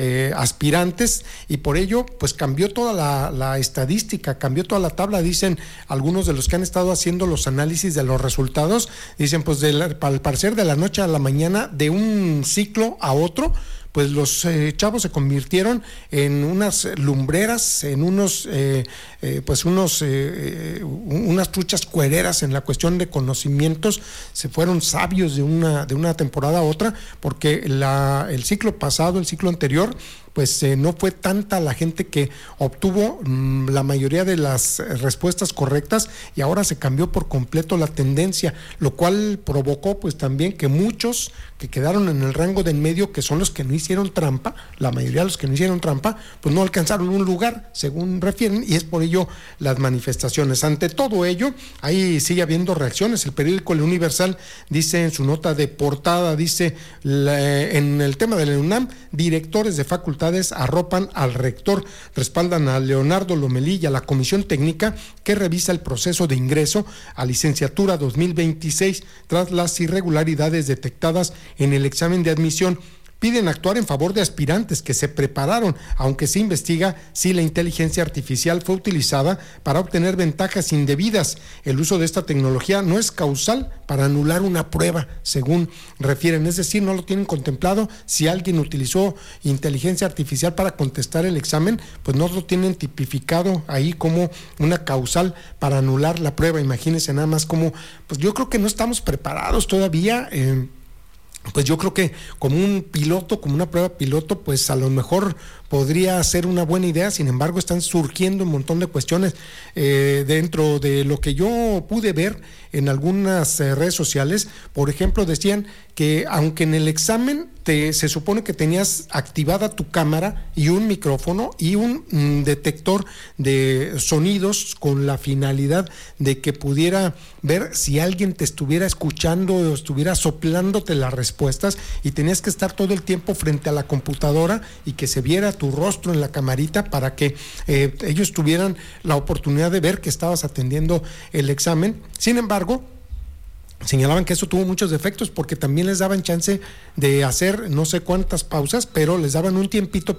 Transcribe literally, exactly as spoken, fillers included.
eh, aspirantes, y por ello pues cambió toda la, la estadística, cambió toda la tabla. Dicen algunos de los que han estado haciendo los análisis de los resultados, dicen pues de la, al parecer de la noche a la mañana, de un ciclo a otro, pues los eh, chavos se convirtieron en unas lumbreras, en unos eh, eh, pues unos eh, unas truchas cuereras en la cuestión de conocimientos. Se fueron sabios de una de una temporada a otra, porque la el ciclo pasado, el ciclo anterior, pues eh, no fue tanta la gente que obtuvo mmm, la mayoría de las respuestas correctas, y ahora se cambió por completo la tendencia, lo cual provocó pues también que muchos que quedaron en el rango de en medio, que son los que no hicieron trampa, la mayoría de los que no hicieron trampa, pues no alcanzaron un lugar, según refieren, y es por ello las manifestaciones. Ante todo ello, ahí sigue habiendo reacciones. El periódico El Universal dice en su nota de portada, dice, la, en el tema de la UNAM, directores de facultades arropan al rector, respaldan a Leonardo Lomelí y a la comisión técnica que revisa el proceso de ingreso a licenciatura dos mil veintiséis tras las irregularidades detectadas en el examen de admisión. Piden actuar en favor de aspirantes que se prepararon, aunque se investiga si la inteligencia artificial fue utilizada para obtener ventajas indebidas. El uso de esta tecnología no es causal para anular una prueba, según refieren. Es decir, no lo tienen contemplado. Si alguien utilizó inteligencia artificial para contestar el examen, pues no lo tienen tipificado ahí como una causal para anular la prueba. Imagínense nada más como, pues yo creo que no estamos preparados todavía. Eh, Pues yo creo que como un piloto, como una prueba piloto, pues a lo mejor podría ser una buena idea. Sin embargo, están surgiendo un montón de cuestiones eh, dentro de lo que yo pude ver en algunas eh, redes sociales. Por ejemplo, decían que aunque en el examen te, se supone que tenías activada tu cámara y un micrófono y un mm, detector de sonidos con la finalidad de que pudiera ver si alguien te estuviera escuchando o estuviera soplándote las respuestas, y tenías que estar todo el tiempo frente a la computadora y que se viera tu rostro en la camarita para que eh, ellos tuvieran la oportunidad de ver que estabas atendiendo el examen. Sin embargo, señalaban que eso tuvo muchos defectos, porque también les daban chance de hacer no sé cuántas pausas, pero les daban un tiempito